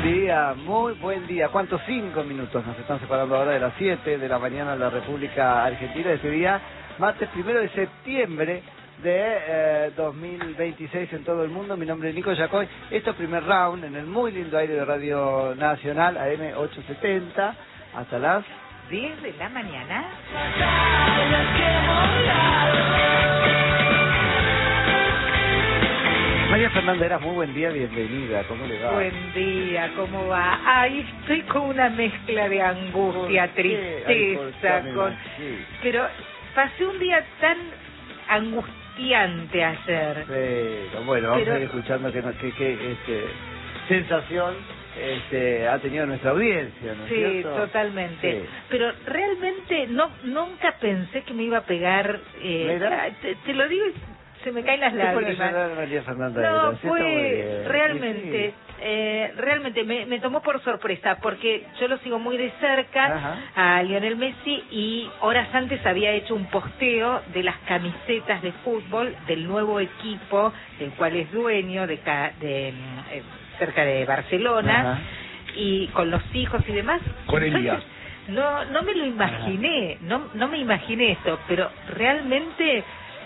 día, muy buen día. ¿Cuántos? 5 minutos nos están separando ahora de las 7 de la mañana en la República Argentina. Este día, martes 1 de septiembre de 2026 en todo el mundo. Mi nombre es Nico Yacoy. Esto es Primer Round en el muy lindo aire de Radio Nacional, AM 870, hasta las 10 de la mañana. María Fernanda Heras, muy buen día, bienvenida. ¿Cómo le va? Buen día, ¿cómo va? Ay, estoy con una mezcla de angustia, tristeza, pero pasé un día tan angustiante ayer. Pero bueno, vamos a ir escuchando qué sensación ha tenido nuestra audiencia, ¿no es cierto? Sí, totalmente. Sí. Pero realmente nunca pensé que me iba a pegar. Te lo digo y se me caen las lágrimas. María Fernanda No, Heras, fue realmente, sí. Realmente me tomó por sorpresa, porque yo lo sigo muy de cerca a Lionel Messi, y horas antes había hecho un posteo de las camisetas de fútbol del nuevo equipo del cual es dueño cerca de Barcelona, y con los hijos y demás. Con Elías. No me lo imaginé, no me imaginé esto, pero realmente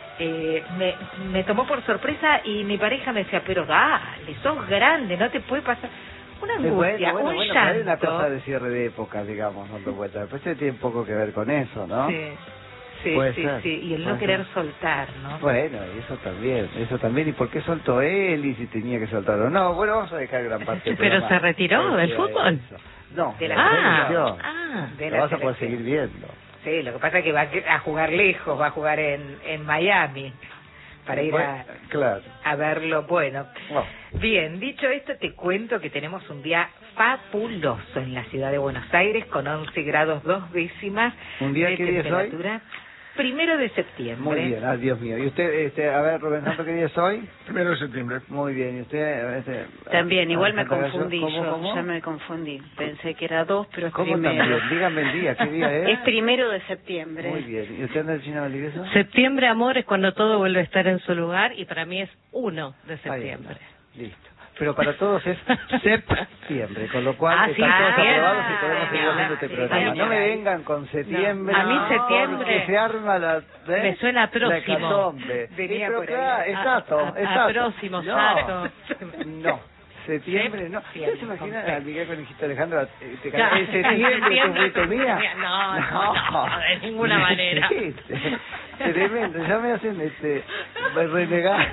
me tomó por sorpresa, y mi pareja me decía, pero dale, sos grande, no te puede pasar. Una angustia, un llanto. Hay una cosa de cierre de época, digamos, dando vueltas. Después tiene poco que ver con eso, ¿no? Sí, y el no querer soltar, ¿no? Bueno, y eso también, ¿y por qué soltó él? Y si tenía que soltar o no. Bueno, vamos a dejar gran parte del Pero se retiró del fútbol. No, de la selección. De lo la vas a poder selección. seguir viendo. Sí, lo que pasa es que va a jugar lejos, va a jugar en Miami, para ir a verlo. Bueno, bien, dicho esto, te cuento que tenemos un día fabuloso en la ciudad de Buenos Aires, con 11 grados 2 décimas ¿Un día de qué día es hoy? temperatura. 1 de septiembre. Muy bien, Dios mío. ¿Y usted, a ver, Rubén Santo, qué día es hoy? 1 de septiembre. Muy bien, ¿y usted? También, igual me confundí. ¿Cómo? Ya me confundí. Pensé que era 2, pero es ¿Cómo 1? también? Dígame el día, ¿qué día es? Es 1 de septiembre. Muy bien. ¿Y usted anda en China Valdivieso? Septiembre, amor, es cuando todo vuelve a estar en su lugar, y para mí es 1 de septiembre. Listo. Pero para todos es septiembre, con lo cual están todos bien. aprobados y podemos seguir haciendo este programa. No me vengan con septiembre. A mí septiembre porque se arma me suena a próximo. La hecatombe. Venía pero por claro, ahí. exacto. A próximo, no. Septiembre, no. ¿Usted se imagina al Miguel Conejito Alejandro? ¿En septiembre tú fuiste mía? No, de ninguna manera. Tremendo, ya me hacen renegar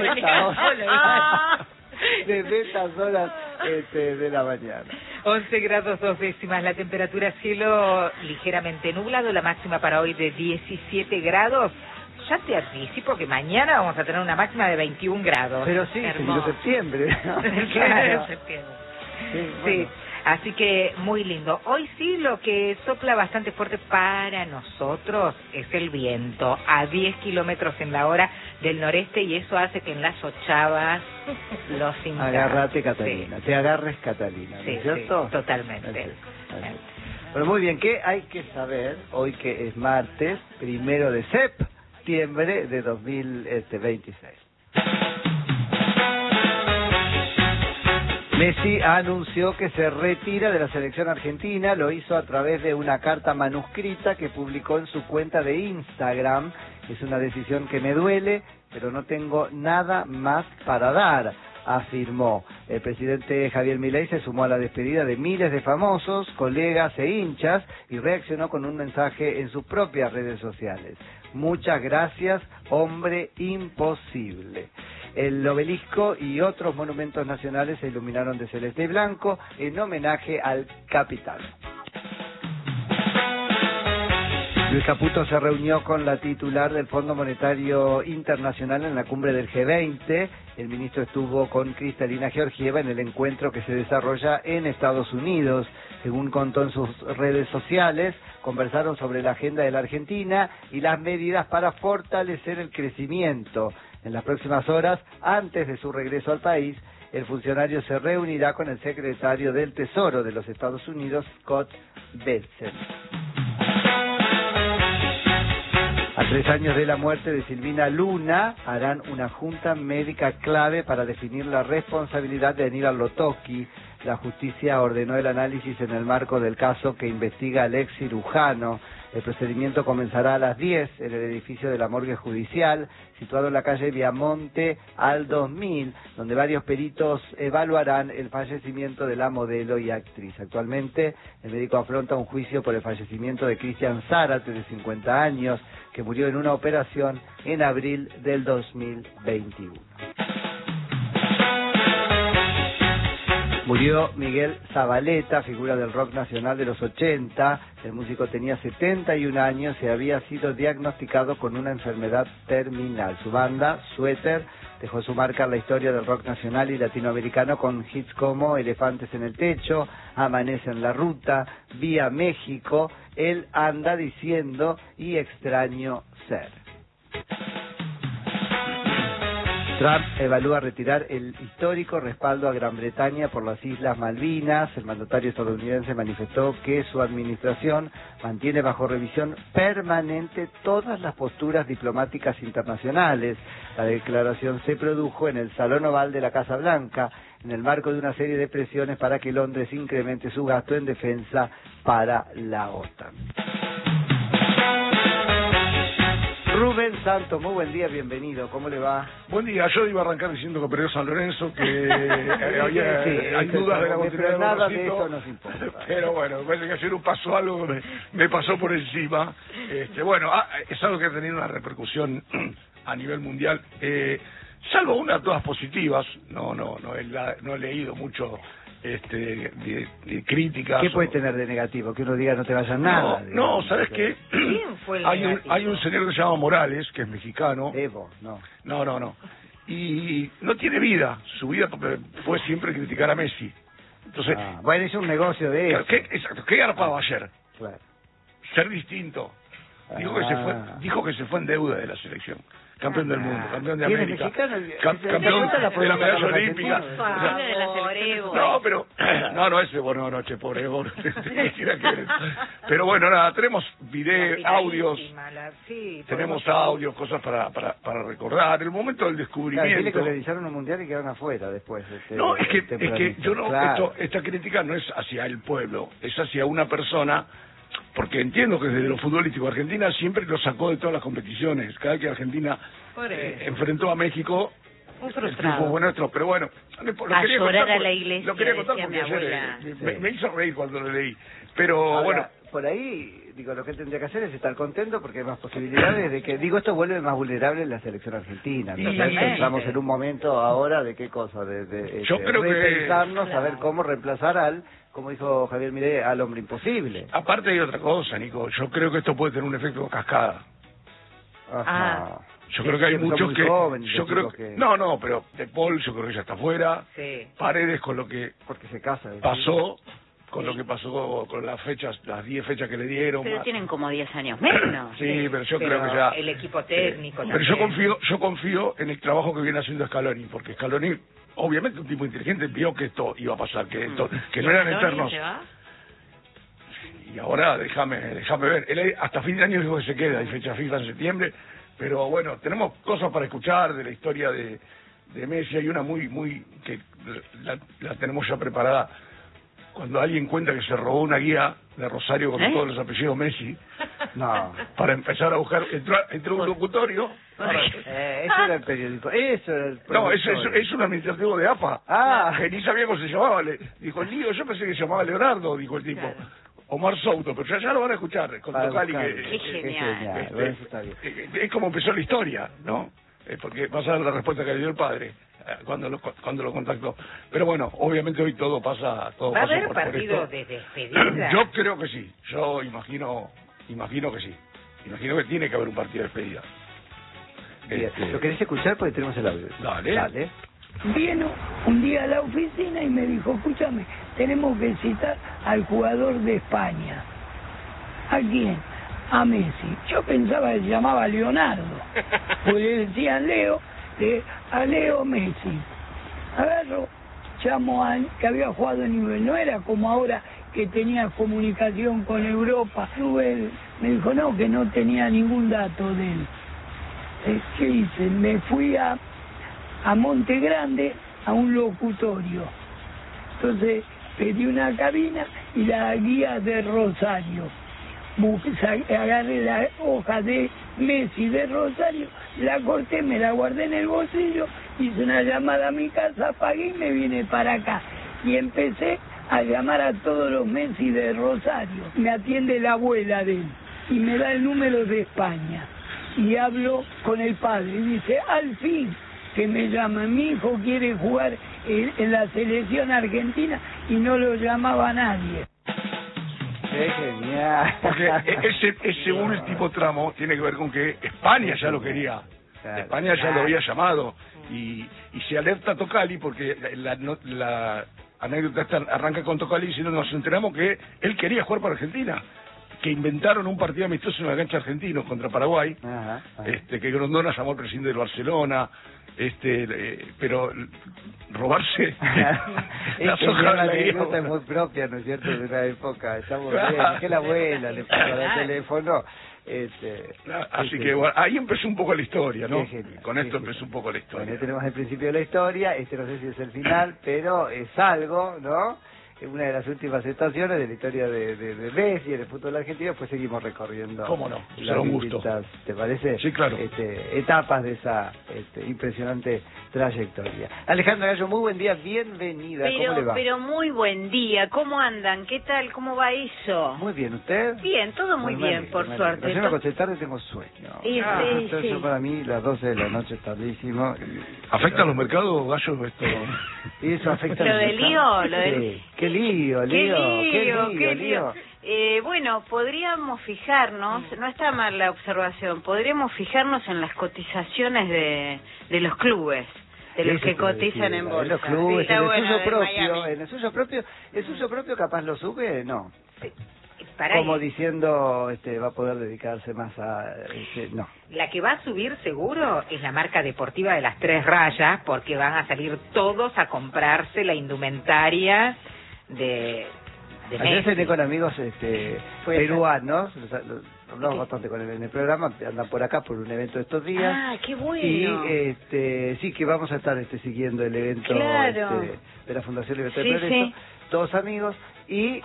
desde estas horas de la mañana. 11 grados 2 décimas la temperatura, cielo ligeramente nublado, la máxima para hoy de 17 grados. Ya te anticipo que mañana vamos a tener una máxima de 21 grados. Pero sí, hermoso. Septiembre. Claro. Sí, bueno. Sí, así que muy lindo. Hoy sí, lo que sopla bastante fuerte para nosotros es el viento a 10 kilómetros en la hora del noreste, y eso hace que en las ochavas los sintamos. Agárrate, Catalina. Sí. Te agarres, Catalina, ¿no Sí, es cierto? sí, totalmente. Así. Pero muy bien, ¿qué hay que saber hoy, que es martes 1 de septiembre de 2026? Messi anunció que se retira de la selección argentina. Lo hizo a través de una carta manuscrita que publicó en su cuenta de Instagram. Es una decisión que me duele, pero no tengo nada más para dar, afirmó. El presidente Javier Milei se sumó a la despedida de miles de famosos, colegas e hinchas, y reaccionó con un mensaje en sus propias redes sociales. Muchas gracias, hombre imposible. El obelisco y otros monumentos nacionales se iluminaron de celeste y blanco en homenaje al capitán. Luis Caputo se reunió con la titular del Fondo Monetario Internacional en la cumbre del G20. El ministro estuvo con Kristalina Georgieva en el encuentro que se desarrolla en Estados Unidos. Según contó en sus redes sociales, conversaron sobre la agenda de la Argentina y las medidas para fortalecer el crecimiento. En las próximas horas, antes de su regreso al país, el funcionario se reunirá con el secretario del Tesoro de los Estados Unidos, Scott Bessent. A 3 años de la muerte de Silvina Luna, harán una junta médica clave para definir la responsabilidad de Aníbal Lotocchi. La justicia ordenó el análisis en el marco del caso que investiga al ex cirujano. El procedimiento comenzará a las 10 en el edificio de la morgue judicial, situado en la calle Viamonte al 2000, donde varios peritos evaluarán el fallecimiento de la modelo y actriz. Actualmente, el médico afronta un juicio por el fallecimiento de Cristian Zárate, de 50 años, que murió en una operación en abril del 2021. Murió Miguel Zavaleta, figura del rock nacional de los 80. El músico tenía 71 años y había sido diagnosticado con una enfermedad terminal. Su banda, Suéter, dejó su marca en la historia del rock nacional y latinoamericano con hits como Elefantes en el Techo, Amanece en la Ruta, Vía México, Él anda diciendo y Extraño ser. Trump evalúa retirar el histórico respaldo a Gran Bretaña por las Islas Malvinas. El mandatario estadounidense manifestó que su administración mantiene bajo revisión permanente todas las posturas diplomáticas internacionales. La declaración se produjo en el Salón Oval de la Casa Blanca, en el marco de una serie de presiones para que Londres incremente su gasto en defensa para la OTAN. Rubén Santos, muy buen día, bienvenido, ¿cómo le va? Buen día, yo iba a arrancar diciendo que perdió San Lorenzo, que hay dudas de la continuidad pero nada de de eso nos importa. Pero bueno, me parece que ayer pasó algo que me pasó por encima. Bueno, es algo que ha tenido una repercusión a nivel mundial, salvo una, todas positivas. No he leído mucho de críticas. ¿Qué puede tener de negativo? Que uno diga no te vayas nada. No, ¿sabes qué? ¿Quién fue el hay un señor que se llama Morales, que es mexicano. Evo, no. No. Y no tiene vida. Su vida fue siempre criticar a Messi. Entonces, bueno, hizo un negocio de eso. ¿Qué garpaba ayer? Claro. Ser distinto. Dijo que se fue en deuda de la selección. Campeón del mundo, campeón de América, campeón de la medalla olímpica. Pobre Evo. Pero bueno, nada, tenemos audios, tenemos audios, cosas para recordar. El momento del descubrimiento. Dile que realizaron un mundial y quedaron afuera después. No, es que yo no, claro. Esta crítica no es hacia el pueblo, es hacia una persona. Porque entiendo que desde lo futbolístico Argentina siempre lo sacó de todas las competiciones. Cada vez que Argentina enfrentó a México, un frustrado. Fue nuestro, pero bueno, a llorar a la iglesia, lo quería contar porque ayer me hizo reír cuando lo leí. Pero ahora, bueno, por ahí, lo que él tendría que hacer es estar contento porque hay más posibilidades de que, esto vuelve más vulnerable la selección argentina. Entonces estamos en un momento ahora de qué cosa, yo creo repensarnos, a ver cómo reemplazar como dijo Javier Milei, al hombre imposible. Aparte hay otra cosa, Nico, yo creo que esto puede tener un efecto cascada. Yo creo que hay muchos que... No, pero De Paul yo creo que ya está fuera. Sí. Paredes con lo que porque se casa, pasó, con lo que pasó con las fechas, las 10 fechas que le dieron. Pero tienen como 10 años menos. Sí, pero yo creo que ya... El equipo técnico pero yo confío en el trabajo que viene haciendo Scaloni, porque Scaloni, obviamente un tipo inteligente, vio que esto iba a pasar, que no eran eternos. Y ahora déjame ver. Él hasta fin de año dijo que se queda, hay fecha FIFA en septiembre, pero bueno, tenemos cosas para escuchar de la historia de Messi. Hay una muy que la tenemos ya preparada. Cuando alguien cuenta que se robó una guía de Rosario con todos los apellidos Messi, para empezar a buscar, entró un locutorio. Eso era el periódico, eso era el No, es un administrativo de AFA, que ni sabía cómo se llamaba. Dijo el lío, yo pensé que se llamaba Leonardo, dijo el tipo. Claro. Omar Souto, pero ya lo van a escuchar con Tocali. Qué genial. Bueno, está bien. Es como empezó la historia, ¿no? Porque vas a ver la respuesta que le dio el padre cuando lo contactó. Pero bueno, obviamente hoy todo pasa ¿Va a haber partido de despedida? Yo creo que sí. Yo imagino que sí. Imagino que tiene que haber un partido de despedida. ¿Lo querés escuchar? Porque tenemos el audio. Dale. Vino un día a la oficina y me dijo, escúchame, tenemos que citar al jugador de España. ¿A quién? A Messi. Yo pensaba que se llamaba Leonardo, porque le decían a Leo Messi. Agarro, llamo a que había jugado en nivel, no era como ahora que tenía comunicación con Europa. Rubén me dijo no, que no tenía ningún dato de él. ¿Qué hice? Me fui a Monte Grande a un locutorio. Entonces pedí una cabina y la guía de Rosario. Agarré la hoja de Messi de Rosario, la corté, me la guardé en el bolsillo, hice una llamada a mi casa, pagué y me vine para acá. Y empecé a llamar a todos los Messi de Rosario. Me atiende la abuela de él y me da el número de España. Y hablo con el padre y dice, al fin que me llama, mi hijo quiere jugar en la selección argentina y no lo llamaba nadie. ¡Qué genial! Porque ese último tramo tiene que ver con que España ya lo quería. Claro, España ya lo había llamado. Y se alerta a Tocali porque la anécdota esta arranca con Tocali diciendo nos enteramos que él quería jugar para Argentina. Que inventaron un partido amistoso en la cancha argentinos contra Paraguay. Ajá. Que Grondona llamó al presidente del Barcelona. Pero robarse las hojas de la anécdota es muy propia, ¿no es cierto?, de una época. Estamos bien, es que la abuela le pasaba el teléfono. Así que bueno, ahí empezó un poco la historia, ¿no? Genial, con esto empezó un poco la historia. Bueno, tenemos el principio de la historia, no sé si es el final, pero es algo, ¿no? Una de las últimas estaciones de la historia de Messi en el fútbol argentino, pues seguimos recorriendo. ¿Cómo no? Será un gusto. ¿Te parece? Sí, claro. Etapas de esa impresionante trayectoria. Alejandra Gallo, muy buen día, bienvenida. ¿Cómo le va? Pero muy buen día, ¿cómo andan? ¿Qué tal? ¿Cómo va eso? Muy bien, ¿usted? Bien, todo muy bien, por suerte. Yo me acosté tarde, tengo sueño. Entonces yo para mí las 12 de la noche es tardísimo. ¿Afecta a los mercados, Gallo, esto? Y eso afecta a los mercados. Lo del lío, Qué lío. Bueno, podríamos fijarnos, no está mal la observación, podríamos fijarnos en las cotizaciones de los clubes, de los que cotizan en bolsa. Los clubes, en el suyo propio capaz lo sube, no. Como diciendo, va a poder dedicarse más a... no. La que va a subir seguro es la marca deportiva de las 3 rayas, porque van a salir todos a comprarse la indumentaria de ayer cené con amigos peruanos, hablamos bastante con él en el programa, andan por acá por un evento de estos días. Ah, qué bueno. Y sí, que vamos a estar siguiendo el evento de la Fundación Libertad de Progreso, todos amigos. Y,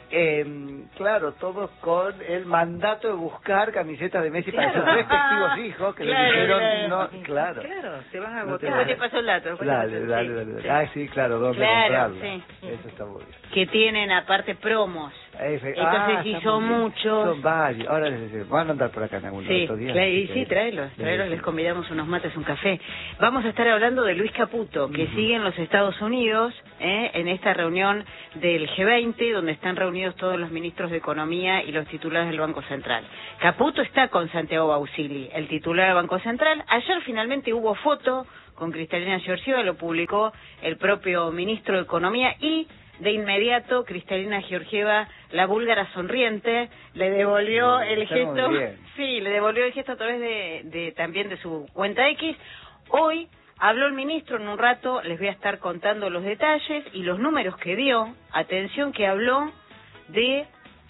claro, todos con el mandato de buscar camisetas de Messi para sus respectivos hijos, que le dijeron, Claro, se van a agotar. Te pasó el dato. Dale. Ah, sí, claro, ¿dónde comprarlo? Eso está muy bien. Que tienen, aparte, promos. Entonces, si son muchos... Son varios. Ahora van a andar por acá en algunos de estos días. Sí, tráelos, les convidamos unos mates, un café. Vamos a estar hablando de Luis Caputo, que sigue en los Estados Unidos, en esta reunión del G20, donde están reunidos todos los ministros de Economía y los titulares del Banco Central. Caputo está con Santiago Bausili, el titular del Banco Central. Ayer finalmente hubo foto con Cristalina Georgieva, lo publicó el propio ministro de Economía y... De inmediato, Cristalina Georgieva, la búlgara sonriente, le devolvió el gesto. Sí, le devolvió el gesto a través también de su cuenta X. Hoy habló el ministro, en un rato les voy a estar contando los detalles y los números que dio. Atención, que habló de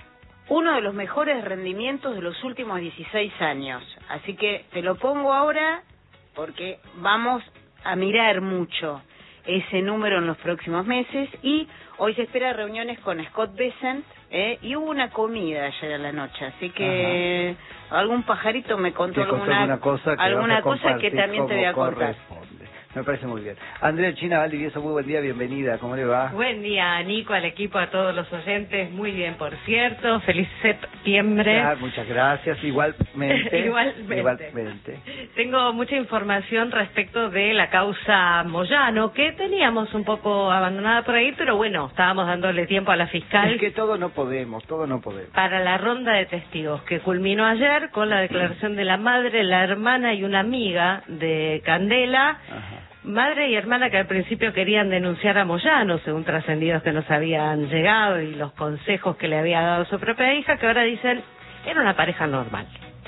uno de los mejores rendimientos de los últimos 16 años. Así que te lo pongo ahora porque vamos a mirar mucho ese número en los próximos meses. Y hoy se espera reuniones con Scott Bessent, y hubo una comida ayer a la noche, así que algún pajarito me contó alguna cosa que también te voy a contar. Me parece muy bien. Andrea China Valdivieso, muy buen día, bienvenida, ¿cómo le va? Buen día, Nico, al equipo, a todos los oyentes, muy bien, por cierto, feliz septiembre. Muchas gracias, igualmente. Igualmente. Tengo mucha información respecto de la causa Moyano, que teníamos un poco abandonada por ahí, pero bueno, estábamos dándole tiempo a la fiscal. Es que todo no podemos. Para la ronda de testigos, que culminó ayer con la declaración de la madre, la hermana y una amiga de Candela. Madre y hermana que al principio querían denunciar a Moyano, según trascendidos que nos habían llegado y los consejos que le había dado su propia hija, que ahora dicen era una pareja normal.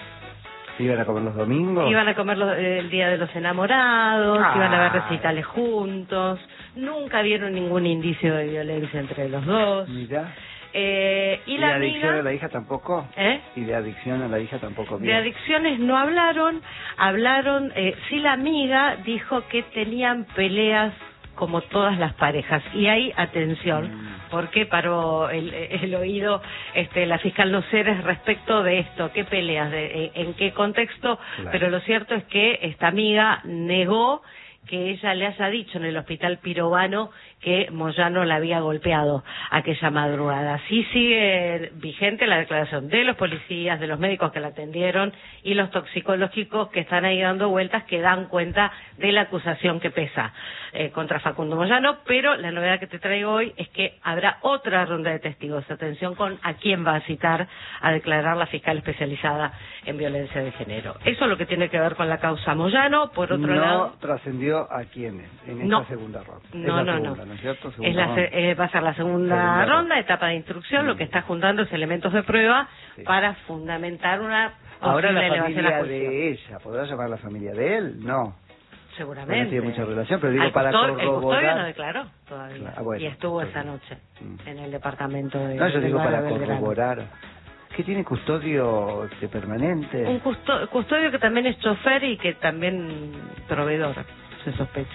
¿Iban a comer los domingos? Iban a comer el día de los enamorados, iban a ver recitales juntos, nunca vieron ningún indicio de violencia entre los dos. Mira. ¿Y la adicción a la hija tampoco? ¿Y de adicción a la hija tampoco? De adicciones no hablaron, sí, la amiga dijo que tenían peleas como todas las parejas. Y ahí, atención, ¿Por qué paró el oído la fiscal Noceres respecto de esto? ¿Qué peleas? ¿En qué contexto? Claro. Pero lo cierto es que esta amiga negó que ella le haya dicho en el hospital Pirovano que Moyano la había golpeado aquella madrugada. Sí sigue vigente la declaración de los policías, de los médicos que la atendieron y los toxicológicos que están ahí dando vueltas, que dan cuenta de la acusación que pesa contra Facundo Moyano, pero la novedad que te traigo hoy es que habrá otra ronda de testigos. Atención con a quién va a citar a declarar la fiscal especializada en violencia de género. Eso es lo que tiene que ver con la causa Moyano. Por otro lado, no trascendió a quiénes en esta segunda ronda. No. ¿No es cierto? Va a ser la segunda ronda, etapa de instrucción. Lo que está juntando es elementos de prueba para fundamentar una Ahora la elevación familia a juicio. de ella, ¿podrá llamar la familia de él? No. Seguramente. No tiene mucha relación, pero digo para corroborar. El custodio no declaró todavía. Bueno, y estuvo esa noche en el departamento de... No, yo digo para corroborar. ¿Qué tiene custodio permanente? Un custodio que también es chofer y que también proveedor, se sospecha.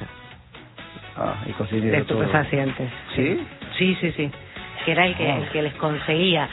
Y cocinero de estupefacientes. ¿Sí? Sí. Que era el que les conseguía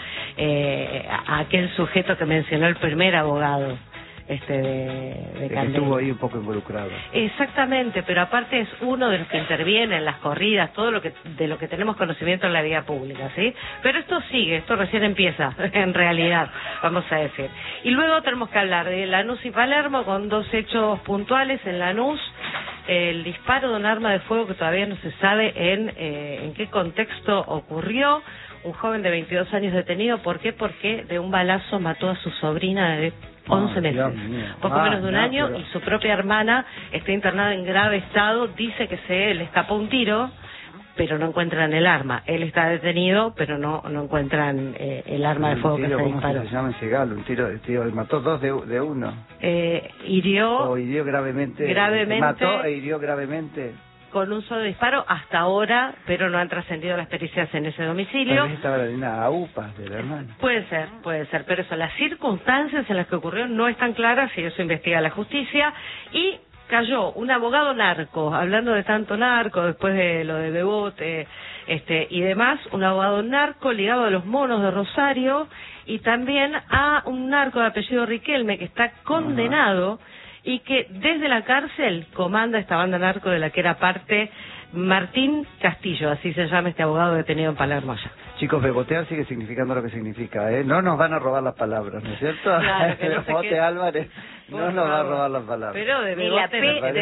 a aquel sujeto que mencionó el primer abogado de que Candela. estuvo ahí un poco involucrado. Exactamente, pero aparte es uno de los que interviene en las corridas, todo lo que tenemos conocimiento en la vida pública, ¿sí? Pero esto sigue, esto recién empieza, en realidad, vamos a decir. Y luego tenemos que hablar de Lanús y Palermo con dos hechos puntuales. En Lanús, el disparo de un arma de fuego que todavía no se sabe en qué contexto ocurrió. Un joven de 22 años detenido. ¿Por qué? Porque de un balazo mató a su sobrina de 11 meses, poco menos de un año, y su propia hermana está internada en grave estado. Dice que se le escapó un tiro, pero no encuentran el arma. Él está detenido, pero no encuentran el arma de fuego que se disparó. ¿Cómo se llama ese galo? Un tiro, mató dos de uno. Hirió gravemente. Mató e hirió gravemente. Con un solo disparo hasta ahora, pero no han trascendido las pericias en ese domicilio. Tal vez estaba la nena a UPAs de la hermana. Puede ser, pero eso, las circunstancias en las que ocurrió no están claras y eso investiga la justicia. Y cayó un abogado narco, hablando de tanto narco, después de lo de Bebot y demás, un abogado narco ligado a los monos de Rosario y también a un narco de apellido Riquelme que está condenado y que desde la cárcel comanda esta banda narco de la que era parte Martín Castillo, así se llama este abogado detenido en Palermo ya. Chicos, bebotear sigue significando lo que significa, ¿eh? No nos van a robar las palabras, ¿no es cierto? Claro, que no Bote Álvarez no nos va a robar las palabras. Pero de bebote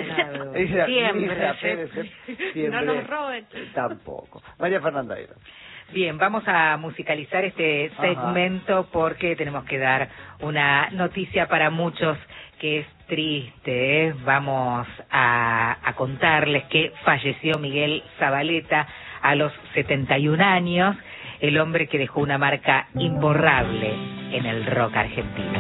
siempre. No nos roben. Tampoco. María Fernanda Eira. Bien, vamos a musicalizar este segmento porque tenemos que dar una noticia para muchos que es triste, ¿eh? Vamos a contarles que falleció Miguel Zabaleta a los 71 años, el hombre que dejó una marca imborrable en el rock argentino.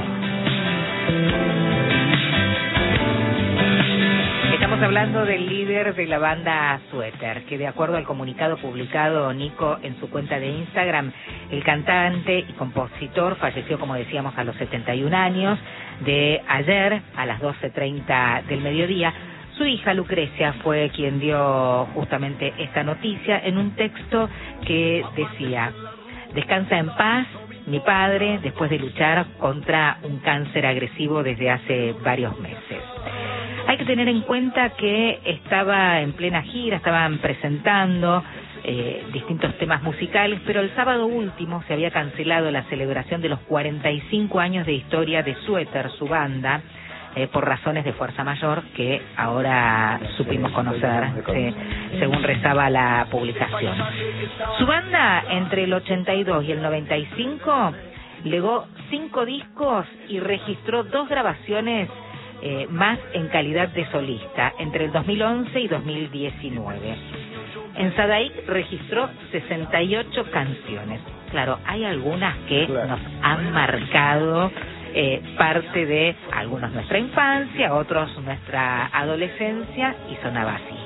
Estamos hablando del líder de la banda Suéter, que de acuerdo al comunicado publicado Nico en su cuenta de Instagram, el cantante y compositor falleció, como decíamos, a los 71 años de ayer a las 12:30 del mediodía. Su hija Lucrecia fue quien dio justamente esta noticia en un texto que decía: descansa en paz, mi padre, después de luchar contra un cáncer agresivo desde hace varios meses. Hay que tener en cuenta que estaba en plena gira, estaban presentando distintos temas musicales, pero el sábado último se había cancelado la celebración de los 45 años de historia de Suéter, su banda, por razones de fuerza mayor que ahora supimos conocer, según rezaba la publicación. Su banda, entre el 82 y el 95, legó 5 discos y registró 2 grabaciones más en calidad de solista, entre el 2011 y 2019. En Sadaic registró 68 canciones. Claro, hay algunas que nos han marcado parte de algunos nuestra infancia, otros nuestra adolescencia, y sonaba así.